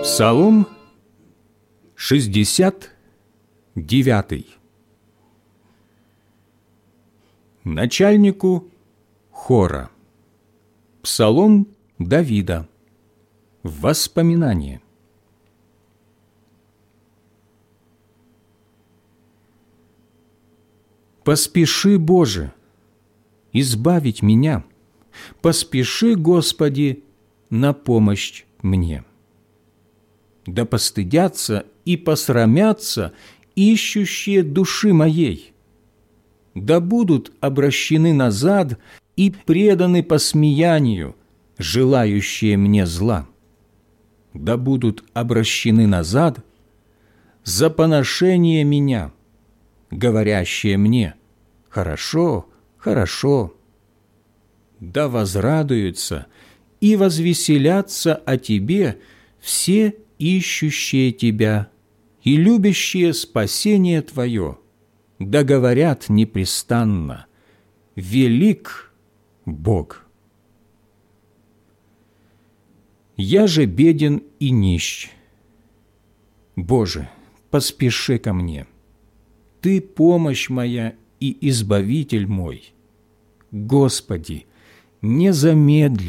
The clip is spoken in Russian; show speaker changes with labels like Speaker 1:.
Speaker 1: Псалом 69. Начальнику хора. Псалом Давида. Воспоминание. Поспеши, Боже, избавить меня, поспеши, Господи, на помощь мне. Да постыдятся и посрамятся ищущие души моей, да будут обращены назад и преданы посмеянию, желающие мне зла, да будут обращены назад за поношение меня, говорящие мне: хорошо, хорошо. Да возрадуются и возвеселятся о Тебе все ищущие Тебя и любящие спасение Твое, да говорят непрестанно: велик Бог. Я же беден и нищ. Боже, поспеши ко мне. Ты помощь моя и избавитель мой. Господи, не замедли